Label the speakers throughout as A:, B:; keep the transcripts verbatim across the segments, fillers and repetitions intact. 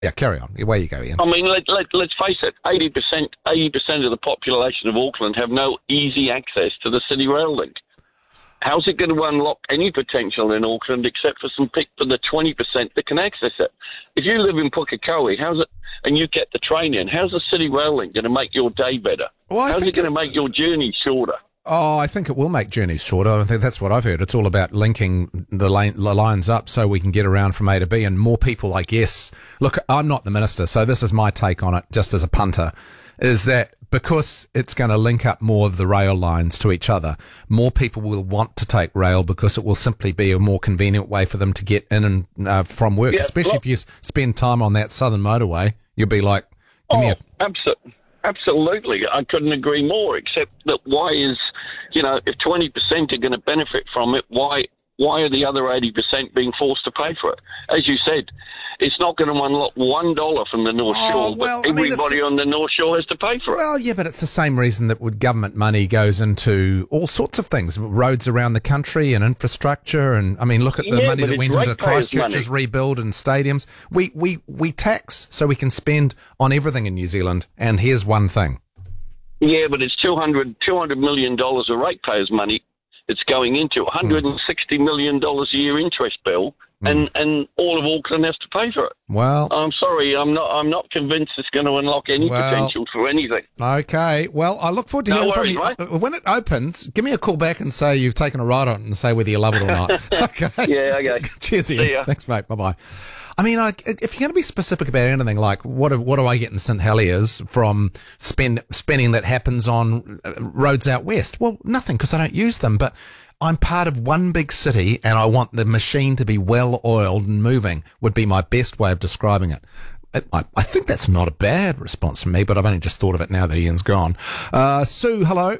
A: Yeah, carry on. Away you go, Ian.
B: I mean, let, let, let's face it, eighty percent, eighty percent of the population of Auckland have no easy access to the City Rail link. How's it going to unlock any potential in Auckland except for some pick for the twenty percent that can access it? If you live in Pukekohe, how's it, and you get the train in, how's the City Rail link going to make your day better?
A: Well,
B: how's it going to make your journey shorter?
A: Oh, I think it will make journeys shorter. I think that's what I've heard. It's all about linking the, lane, the lines up so we can get around from A to B, and more people, I guess. Look, I'm not the minister, so this is my take on it, just as a punter, is that because it's going to link up more of the rail lines to each other, more people will want to take rail because it will simply be a more convenient way for them to get in and uh, from work,
B: Yeah,
A: especially
B: look,
A: if you spend time on that southern motorway. You'll be like, give
B: oh,
A: me a...
B: Absolutely. Absolutely. I couldn't agree more, except that why is, you know, if twenty percent are going to benefit from it, why why are the other eighty percent being forced to pay for it? As you said, it's not going to unlock one dollar from the North
A: Oh,
B: Shore,
A: well,
B: but
A: I mean,
B: everybody
A: it's the-
B: on the North Shore has to pay for it.
A: Well, yeah, but it's the same reason that with government money goes into all sorts of things, roads around the country and infrastructure. And I mean, look at the
B: Yeah,
A: money
B: but
A: that
B: it's
A: went into
B: ratepayers'
A: Christchurch's
B: money.
A: rebuild and stadiums. We, we, we tax so we can spend on everything in New Zealand. And here's one thing.
B: Yeah, but it's two hundred, two hundred million dollars of ratepayers' money it's going into, one hundred sixty million dollars a year interest bill, and, and all of Auckland has to pay for it.
A: Well,
B: I'm sorry, I'm not I'm not convinced it's going to unlock any
A: Well-
B: potential for anything.
A: okay. Well, I look forward to
B: No
A: hearing
B: worries,
A: from you.
B: mate.
A: Uh, When it opens, give me a call back and say you've taken a ride on it and say whether you love it or not. Okay.
B: Yeah, okay.
A: Cheers, Ian.
B: See ya.
A: Thanks, mate. Bye-bye. I mean, like, if you're going to be specific about anything, like what do, what do I get in St Heliers from spend, spending that happens on uh, roads out west? Well, nothing, because I don't use them, but I'm part of one big city and I want the machine to be well oiled and moving would be my best way of describing it. I, I think that's not a bad response from me, but I've only just thought of it now that Ian's gone. Uh, Sue, hello.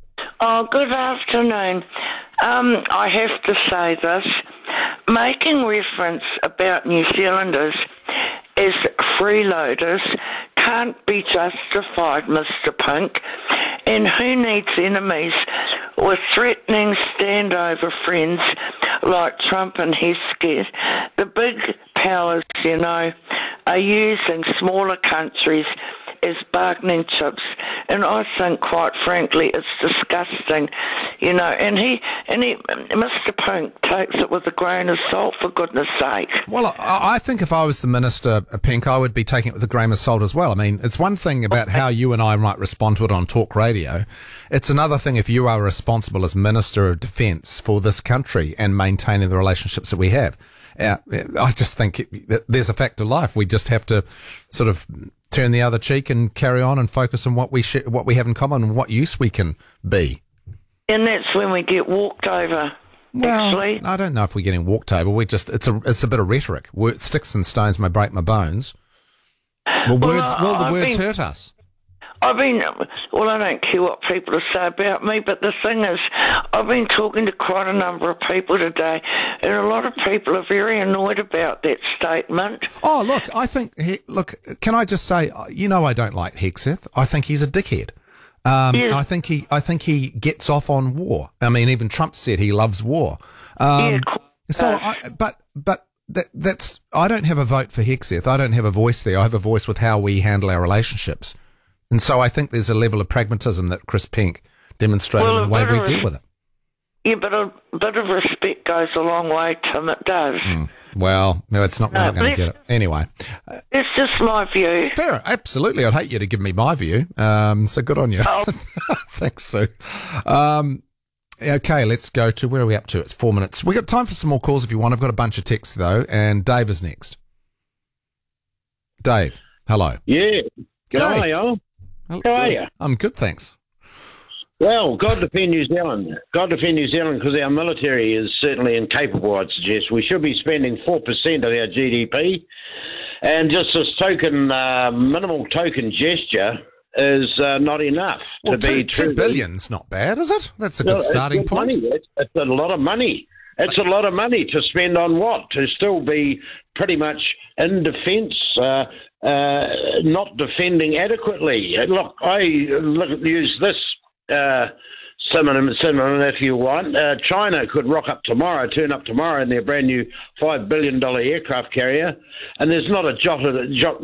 C: Oh, good afternoon. Um, I have to say this. Making reference about New Zealanders as freeloaders can't be justified, Mister Pink. And who needs enemies with threatening standover friends like Trump and Hesketh? The big powers, you know, are using smaller countries as bargaining chips, and I think, quite frankly, it's disgusting, you know. And he, and he, Mister Pink takes it with a grain of salt, for goodness sake.
A: Well, I, I think if I was the minister, Pink, I would be taking it with a grain of salt as well. I mean, it's one thing about how you and I might respond to it on talk radio. It's another thing if you are responsible as Minister of Defence for this country and maintaining the relationships that we have. Uh, I just think it, there's a fact of life. We just have to sort of turn the other cheek and carry on and focus on what we sh- what we have in common and what use we can be.
C: And that's when we get walked over.
A: Well,
C: actually,
A: I don't know if we're getting walked over. We just it's a it's a bit of rhetoric. Word, sticks and stones may break my bones. Well,
C: Well,
A: words will the
C: I've
A: words
C: been-
A: hurt us?
C: I've been, well, I don't care what people say about me, but the thing is, I've been talking to quite a number of people today, and a lot of people are very annoyed about that statement.
A: Oh, look, I think, he, look, can I just say, you know, I don't like Hexeth. I think he's a dickhead. Um,
C: Yes.
A: I think he, I think he gets off on war. I mean, even Trump said he loves war. Um,
C: Yeah,
A: so,
C: uh,
A: I, but, but that, that's, I don't have a vote for Hexeth. I don't have a voice there. I have a voice with how we handle our relationships. And so I think there's a level of pragmatism that Chris Pink demonstrated
C: Well,
A: in the way
C: a bit
A: we
C: of
A: deal
C: res-
A: with it.
C: Yeah, but a bit of respect goes a long way, Tim, it does.
A: Well, no, it's not, we're
C: No,
A: not going to
C: let's-
A: get it. Anyway.
C: It's just my view.
A: Fair, absolutely. I'd hate you to give me my view. Um, so good on you.
C: Oh.
A: Thanks, Sue. Um, okay, let's go to, where are we up to? It's four minutes. We've got time for some more calls if you want. I've got a bunch of texts, though, and Dave is next. Dave, hello.
D: Yeah.
A: G'day.
D: Hi, y'all.
A: How
D: How are you?
A: I'm good, thanks.
D: Well, God defend New Zealand. God defend New Zealand because our military is certainly incapable, I'd suggest. We should be spending four percent of our G D P. And just this token, uh, minimal token gesture is uh, not enough
A: Well,
D: to
A: two,
D: be true.
A: two billion's not bad, is it? That's a
D: Well,
A: good
D: it's
A: starting
D: good
A: point.
D: money. It's, it's a lot of money. It's a lot of money to spend on what? To still be pretty much in defence, uh, uh, not defending adequately. Look, I look, use this uh, Similar, similar if you want. Uh, China could rock up tomorrow, turn up tomorrow in their brand new five billion dollars aircraft carrier, and there's not a jot of, jot,